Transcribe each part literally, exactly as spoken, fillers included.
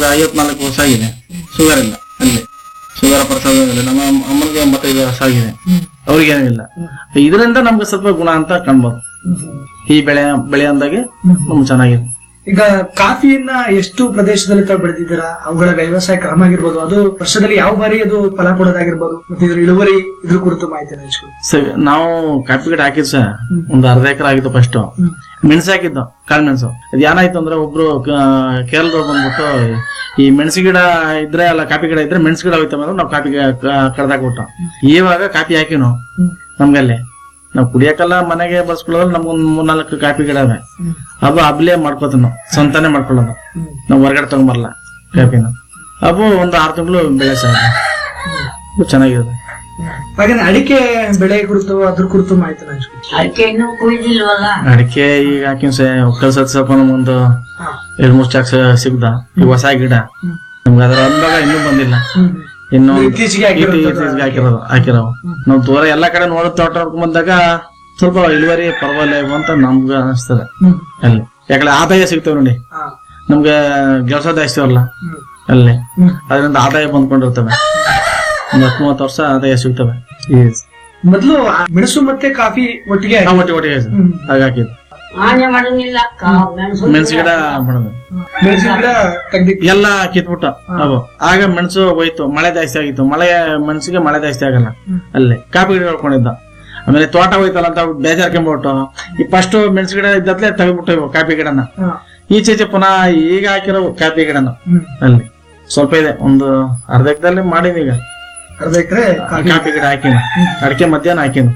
ಐವತ್ನಾಲ್ಕು ವರ್ಷ ಆಗಿದೆ, ಶುಗರ್ ಇಲ್ಲ ಅಲ್ಲಿ, ಶುಗರ್ ಪ್ರಸಾದ ಇಲ್ಲ. ನಮ್ಮ ಅಮ್ಮನಿಗೆ ಎಂಬತ್ತೈದು ವರ್ಷ ಆಗಿದೆ, ಅವ್ರಿಗೇನೂ ಇಲ್ಲ. ಇದರಿಂದ ನಮ್ಗೆ ಸ್ವಲ್ಪ ಗುಣ ಅಂತ ಕಾಣ್ಬೋದು. ಈ ಬೆಳೆ ಬೆಳೆ ಅಂದಾಗೆ ನಮ್ಗೆ ಚೆನ್ನಾಗಿದೆ. ಈಗ ಕಾಫಿಯನ್ನ ಎಷ್ಟು ಪ್ರದೇಶದಲ್ಲಿ ತಾವು ಬೆಳೆದಿದ್ದೀರಾ, ಅವುಗಳ ವ್ಯವಸಾಯ ಕ್ರಮ ಆಗಿರ್ಬೋದು, ಅದು ವರ್ಷದಲ್ಲಿ ಯಾವ ಬಾರಿ ಅದು ಫಲ ಕೊಡೋದಾಗಿರ್ಬೋದು, ಮತ್ತೆ ಇದ್ರ ಇಳುವರಿ ಇದ್ರ ಕುರಿತು ಮಾಹಿತಿ ಹಂಚ್ಕೊಳ್ಳಿ. ಸರಿ, ನಾವು ಕಾಫಿ ಗಿಡ ಹಾಕಿದ್ ಸರ್ ಒಂದು ಅರ್ಧ ಎಕರೆ ಆಗಿತ್ತು. ಫಸ್ಟ್ ಮೆಣಸು ಹಾಕಿದ್ದು, ಕಾಳು ಮೆಣಸು. ಅದ್ ಏನಾಯ್ತು ಅಂದ್ರೆ ಒಬ್ರು ಕೇರಳದವ್ರು ಬಂದ್ಬಿಟ್ಟು ಈ ಮೆಣಸು ಗಿಡ ಇದ್ರೆ ಅಲ್ಲ ಕಾಫಿ ಗಿಡ ಇದ್ರೆ ಮೆಣಸು ಗಿಡ ಹೋಯ್ತಾ ಅಂದ್ರೆ ನಾವು ಕಾಫಿ ಕಡ್ದಾಕ್ಬಿಟ್ಟು ಇವಾಗ ಕಾಫಿ ಹಾಕಿ ನಾವು ನಮ್ಗಲ್ಲಿ ನಾವು ಕುಡಿಯಕಲ್ಲ ಮನೆಗೆ ಬಳಸ್ಕೊಳ್ಳೋದ್ರೆ ನಮ್ಗೊಂದ್ ಮೂರ್ನಾಲ್ಕು ಕಾಫಿ ಗಿಡ ಅವೆ. ಅದು ಅಬ್ಲೇ ಮಾಡ್ಕೋತೀವಿ ನಾವು, ಸ್ವಂತಾನೆ ಮಾಡ್ಕೊಳ್ಳೋದು. ನಾವು ಹೊರಗಡೆ ತಗೊಂಬರಲ್ಲ ಕಾಫಿನ. ಅವು ಒಂದು ಆರು ತಿಂಗಳು ಬೆಳೆ ಸರ್, ಚೆನ್ನಾಗಿದೆ. ಹಾಗೆ ಅಡಿಕೆ ಬೆಳೆ ಕುರಿತು ಅದ್ರ ಕುರಿತು ಮಾಹಿತಿ ಹಂಚ್ಕೊಳ್ಳಿ. ಅಡಿಕೆ ಇನ್ನೂ ಕುಯ್ದಿಲ್ವಲ್ಲ? ಅಡಿಕೆ ಈಗ ಹಾಕಿ ಕಲ್ಸದ್ ಸ್ವಲ್ಪ ನಮ್ಗೊಂದು ಎರಡ್ ಮೂರ್ ಚಾಕ್ ಸಿಗ್ದ. ಈ ಹೊಸ ಗಿಡ ನಮ್ಗೆ ಅದ್ರ ಅನುಭವ ಇನ್ನೂ ಬಂದಿಲ್ಲ. ಇನ್ನು ಇತ್ತೀಚೆಗೆ ಹಾಕಿರೋದು ಹಾಕಿರೋ ನಾವು ದೂರ ಎಲ್ಲಾ ಕಡೆ ನೋಡ ತೋಟ ನೋಡ್ಕೊಂಡ್ ಬಂದಾಗ ಸ್ವಲ್ಪ ಇಳುವರಿ ಪರವಾಗಿಲ್ಲ ಅಂತ ನಮ್ಗ ಅನಿಸ್ತದೆ. ಅಲ್ಲಿ ಯಾಕಂದ್ರೆ ಆದಾಯ ಸಿಗ್ತೇವೆ ನೋಡಿ, ನಮ್ಗೆ ಕೆಲಸ ಜಾಸ್ತಿವಲ್ಲ ಅಲ್ಲಿ, ಅದರಿಂದ ಆದಾಯ ಬಂದ್ಕೊಂಡಿರ್ತವೆ. ಒಂದ್ ಹತ್ತು ಮೂವತ್ತು ವರ್ಷ ಆದಾಯ ಸಿಗ್ತವೆ. ಮೊದಲು ಮೆಣಸು ಮತ್ತೆ ಕಾಫಿ ಒಟ್ಟಿಗೆ ಒಟ್ಟಿಗೆ ಒಟ್ಟಿಗೆ ಹಾಗಾಕಿದ್ದು ಆನೆ ಮಾಡೋಂಗಿಲ್ಲ, ಮೆಣಸು ಗಿಡ ಮಾಡೋದು ಮೆಣಸಿನ ಗಿಡ ತೆಗ್ದಿ ಎಲ್ಲ ಕಿತ್ಬಿಟ್ಟ ಅವು. ಆಗ ಮೆಣಸು ಹೋಯ್ತು, ಮಳೆ ಜಾಸ್ತಿ ಆಗಿತ್ತು. ಮಳೆ ಮೆಣಸಿಗೆ ಮಳೆ ಜಾಸ್ತಿ ಆಗಲ್ಲ. ಅಲ್ಲಿ ಕಾಫಿ ಗಿಡ ಹೊಡ್ಕೊಂಡಿದ್ದ. ಆಮೇಲೆ ತೋಟ ಹೋಯ್ತಲ್ಲ ಅಂತ ಬೇಜಾರ್ಕೊಂಡ್ಬಿಟ್ಟು ಈ ಫಸ್ಟ್ ಮೆಣಸು ಗಿಡ ಇದ್ದತ್ಲೆ ತೆಗೆದ್ಬಿಟ್ಟು ಕಾಫಿ ಗಿಡನ ಈಚೆಚೆ ಪುನಃ ಈಗ ಹಾಕಿರೋ ಕಾಫಿ ಗಿಡನ ಅಲ್ಲಿ ಸ್ವಲ್ಪ ಇದೆ. ಒಂದು ಅರ್ಧ ಎಕರೆದಲ್ಲಿ ಮಾಡೀನಿ ಈಗ. ಅರ್ಧ ಎಕರೆ ಕಾಫಿ ಗಿಡ ಹಾಕಿನ, ಅಡಿಕೆ ಮಧ್ಯಾಹ್ನ ಹಾಕಿನ.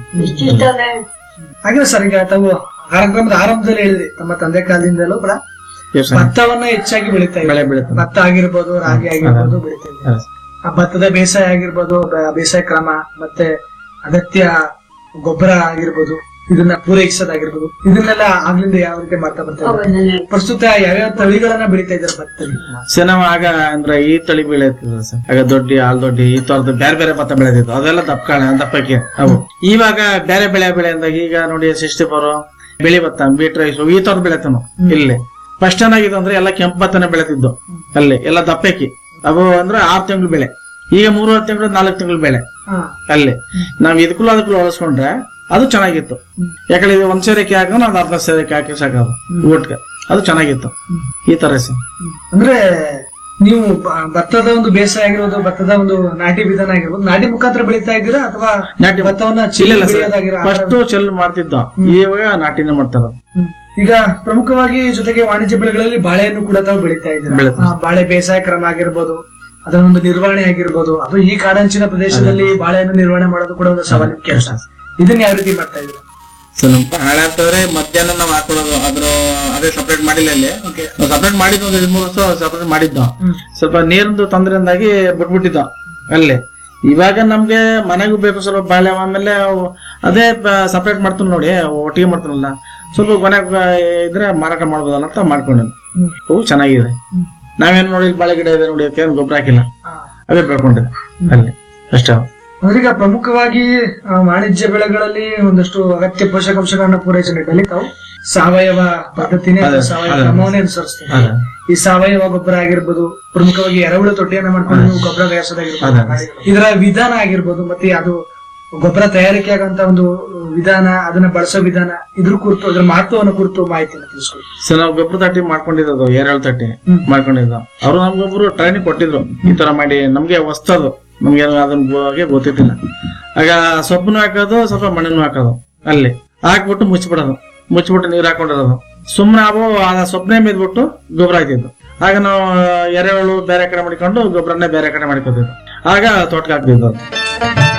ಹಾಗೆ ಸರ್, ಈಗ ತಾವು ಕಾರ್ಯಕ್ರಮದ ಆರಂಭದಲ್ಲಿ ಹೇಳಿದ್ರಿ ತಮ್ಮ ತಂದೆ ಕಾಲದಿಂದಲೂ ಕೂಡ ಭತ್ತವನ್ನ ಹೆಚ್ಚಾಗಿ ಬೆಳೀತಾ ಬೆಳೆ ಇದ್ದಾರೆ. ಬೆಳೀತಾರೆ. ಭತ್ತ ಆಗಿರ್ಬೋದು, ರಾಗಿ ಆಗಿರ್ಬೋದು ಬೆಳೀತಾ ಇದ್ದಾರೆ. ಆ ಭತ್ತದ ಬೇಸಾಯ ಆಗಿರ್ಬೋದು, ಬ- ಬೇಸಾಯ ಕ್ರಮ ಮತ್ತೆ ಅಗತ್ಯ ಗೊಬ್ಬರ ಆಗಿರ್ಬೋದು, ಇದನ್ನ ಪೂರೈಸೋದಾಗಿರ್ಬೋದು, ಇದನ್ನೆಲ್ಲ ಆಗ್ಲಿಂದ ಯಾವ ರೀತಿ ಮಾಡ್ತಾ ಬರ್ತಾರೆ. ಪ್ರಸ್ತುತ ಯಾವ್ಯಾವ ತಳಿಗಳನ್ನ ಬೆಳೀತಾ ಇದ್ದಾರೆ ಭತ್ತದಲ್ಲಿ? ಸರ್ ನಾವು ಆಗ ಅಂದ್ರೆ ಈ ತಳಿ ಬೆಳೆಯುತ್ತಿದ್ರು ಸರ್. ಆಗ ದೊಡ್ಡಿ ಹಾಲ್ ದೊಡ್ಡಿ ಈ ತರದ ಬೇರೆ ಬೇರೆ ಭತ್ತ ಬೆಳೆದಿತ್ತು. ಅದೆಲ್ಲ ದಪ್ಪಕಾಳ ದಪ್ಪಕ್ಕೆ ಅವು. ಇವಾಗ ಬೇರೆ ಬೆಳೆ ಬೆಳೆ ಅಂದಾಗ ಈಗ ನೋಡಿ ಸಿಕ್ಸ್ಟಿ ಫೋರ್ ಬಿಳಿ ಭತ್ತ, ಬೀಟ್ ರೈಸ್ ಈ ತರದ ಬೆಳೆತ ನಾವು ಇಲ್ಲಿ. ಫಸ್ಟ್ ಏನಾಗಿದ್ದು ಅಂದ್ರೆ ಎಲ್ಲ ಕೆಂಪು ಭತ್ತನ ಬೆಳೆತಿದ್ದು ಅಲ್ಲಿ, ಎಲ್ಲ ದಪ್ಪಕ್ಕಿ ಅವು ಅಂದ್ರೆ ಆರು ತಿಂಗಳು ಬೆಳೆ. ಈಗ ಮೂರುವರೆ ತಿಂಗಳು ನಾಲ್ಕು ತಿಂಗಳು ಬೆಳೆ ಅಲ್ಲಿ. ನಾವ್ ಇದಕ್ಕೂ ಅದಕ್ಕೂ ಹೋಲಿಸ್ಕೊಂಡ್ರೆ ಅದು ಚೆನ್ನಾಗಿತ್ತು. ಯಾಕಂದ್ರೆ ಇದು ಒಂದ್ ಸೇರಿಕೆ ಹಾಕೋ ನಾವ್ ಅರ್ಧ ಸೇರಿಕೆ ಹಾಕಿ ಸಾಕೋದು ಊಟಕ್ಕೆ, ಅದು ಚೆನ್ನಾಗಿತ್ತು. ಈ ತರ ಸರ್. ಅಂದ್ರೆ ನೀವು ಬ- ಭತ್ತದ ಒಂದು ಬೇಸಾಯ ಆಗಿರ್ಬೋದು, ಭತ್ತದ ಒಂದು ನಾಟಿ ವಿಧಾನ ಆಗಿರ್ಬೋದು, ನಾಟಿ ಮುಖಾಂತರ ಬೆಳೀತಾ ಇದ್ದೀರಾ ಅಥವಾ ನಾಟಿ ಭತ್ತವನ್ನ ಇಲ್ಲ ಚೆಲ್ಲಿ ಸರ್, ಬೆಳೆಯೋದಾಗಿರ? ಫಸ್ಟ್ ಚೆಲ್ ಮಾಡ್ತಿದ್ದ, ಇವಾಗ ನಾಟಿನ ಮಾಡ್ತಾರ. ಈಗ ಪ್ರಮುಖವಾಗಿ ಜೊತೆಗೆ ವಾಣಿಜ್ಯ ಬೆಳೆಗಳಲ್ಲಿ ಬಾಳೆಯನ್ನು ಕೂಡ ತಾವು ಬೆಳೀತಾ ಇದ್ದೀರಾ. ಬೆಳೀತಾರೆ. ಆ, ಬಾಳೆ ಬೇಸಾಯ ಕ್ರಮ ಆಗಿರ್ಬೋದು, ಅದರ ಒಂದು ನಿರ್ವಹಣೆ ಆಗಿರ್ಬೋದು, ಅದು ಈ ಕಾಡಂಚಿನ ಪ್ರದೇಶದಲ್ಲಿ ಬಾಳೆಯನ್ನು ನಿರ್ವಹಣೆ ಮಾಡೋದು ಕೂಡ ಒಂದು ಸವಾಲಿನ ಕೆಲಸ. ಇದನ್ನ ಯಾವ ರೀತಿ ಮಾಡ್ತಾ ಇದ್ದೀರಾ? ಸರ್ ನಮ್ಮ ಹಾಳೆ ಅಂತಂದ್ರೆ ಮಧ್ಯಾಹ್ನ ನಾವು ಹಾಕೊಳ್ಳೋದು, ಅದ್ರ ಅದೇ ಸಪರೇಟ್ ಮಾಡಿಲ್ಲ ಅಲ್ಲಿ. ಸಪರೇಟ್ ಮಾಡಿದ್ದು ಒಂದು ಎರಡ್ ಮೂರು ವರ್ಷ ಸಪರೇಟ್ ಮಾಡಿದ್ದ. ಸ್ವಲ್ಪ ನೀರಿಂದು ತೊಂದರೆಯಿಂದಾಗಿ ಬಿಟ್ಬಿಟ್ಟಿದ್ದ ಅಲ್ಲಿ. ಇವಾಗ ನಮ್ಗೆ ಮನೆಗೂ ಬೇಕು ಸ್ವಲ್ಪ ಬಾಳೆ. ಆಮೇಲೆ ಅವು ಅದೇ ಸಪರೇಟ್ ಮಾಡ್ತೀನಿ ನೋಡಿ, ಒಟ್ಟಿಗೆ ಮಾಡ್ತೀನಲ್ಲ, ಸ್ವಲ್ಪ ಕೊನೆ ಇದ್ರೆ ಮಾರಾಟ ಮಾಡ್ಬೋದಲ್ಲ ಅಂತ ಮಾಡ್ಕೊಂಡಿದ್ದು. ಅವು ಚೆನ್ನಾಗಿದೆ. ನಾವೇನ್ ನೋಡಿ ಬಾಳೆ ಗಿಡ ಇದೆ ನೋಡಿ, ಅದಕ್ಕೆ ಗೊಬ್ಬರ ಹಾಕಿಲ್ಲ, ಅದೇ ಬೆಳ್ಕೊಂಡಿದೆ ಅಲ್ಲಿ ಅಷ್ಟೇ. ಅಂದ್ರೆ ಈಗ ಪ್ರಮುಖವಾಗಿ ಆ, ವಾಣಿಜ್ಯ ಬೆಳೆಗಳಲ್ಲಿ ಒಂದಷ್ಟು ಅಗತ್ಯ ಪೋಷಕಾಂಶಗಳನ್ನ ಪೂರೈಸುವ ನಿಟ್ಟಿನಲ್ಲಿ ತಾವು ಸಾವಯವ ಪದ್ಧತಿನೇ ಅಥವಾ ಸಾವಯವ ಕ್ರಮವನ್ನೇ ಅನುಸರಿಸ್ತೀವಿ. ಈ ಸಾವಯವ ಗೊಬ್ಬರ ಆಗಿರ್ಬೋದು, ಪ್ರಮುಖವಾಗಿ ಎರೆಹುಳು ತೊಟ್ಟಿಯನ್ನ ಮಾಡ್ಕೊಂಡು ನೀವು ಗೊಬ್ಬರ ತಯಾರಿಸೋದಾಗಿರ್ಬೋದು, ಇದರ ವಿಧಾನ ಆಗಿರ್ಬೋದು, ಮತ್ತೆ ಅದು ಗೊಬ್ಬರ ತಯಾರಿಕೆ ಆಗಂತ ಒಂದು ವಿಧಾನ, ಅದನ್ನ ಬಳಸೋ ವಿಧಾನ, ಇದ್ರ ಕುರಿತು ಅದ್ರ ಮಹತ್ವವನ್ನು ಕುರಿತು ಮಾಹಿತಿಯನ್ನು ತಿಳಿಸ್ಕೊಡಿ. ಸರ್ ನಾವು ಗೊಬ್ಬರ ತಟ್ಟಿ ಮಾಡ್ಕೊಂಡಿದ್ದು, ಎರೆಹುಳು ತಟ್ಟಿ ಮಾಡ್ಕೊಂಡಿದ್ದು. ಅವ್ರು ನಮ್ಗೊಬ್ರು ಟ್ರೈನಿಂಗ್ ಕೊಟ್ಟಿದ್ರು, ಈ ತರ ಮಾಡಿ. ನಮ್ಗೆ ಹೊಸ್ತದು, ನಮ್ಗೆ ಅದ್ರ ಬಗ್ಗೆ ಗೊತ್ತಿದ್ದಿಲ್ಲ. ಆಗ ಸೊಪ್ಪನ್ನು ಹಾಕೋದು, ಸ್ವಲ್ಪ ಮಣ್ಣನ್ನು ಹಾಕೋದು ಅಲ್ಲಿ ಹಾಕ್ಬಿಟ್ಟು ಮುಚ್ಚಿಬಿಡೋದು, ಮುಚ್ಚಿಬಿಟ್ಟು ನೀರ್ ಹಾಕೊಂಡಿರೋದು. ಸುಮ್ನೆ ಅವು ಆ ಸೊಪ್ಪನೆ ಮೇದ್ಬಿಟ್ಟು ಗೊಬ್ಬರ ಹಾಕಿದ್ದು. ಆಗ ನಾವು ಎರೆಹುಳು ಬೇರೆ ಕಡೆ ಮಾಡಿಕೊಂಡು ಗೊಬ್ಬರನ್ನೇ ಬೇರೆ ಕಡೆ ಮಾಡ್ಕೊತಿದ್ವು. ಆಗ ತೋಟಕ್ಕೆ ಹಾಕ್ತಿದ್ವು.